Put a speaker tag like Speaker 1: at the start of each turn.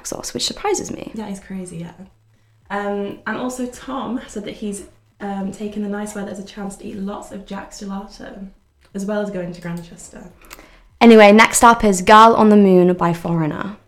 Speaker 1: sauce, which surprises me.
Speaker 2: That is crazy, yeah. And also Tom said that he's taken the nice weather as a chance to eat lots of Jack's Gelato, as well as going to Grantchester.
Speaker 1: Anyway, next up is Girl on the Moon by Foreigner.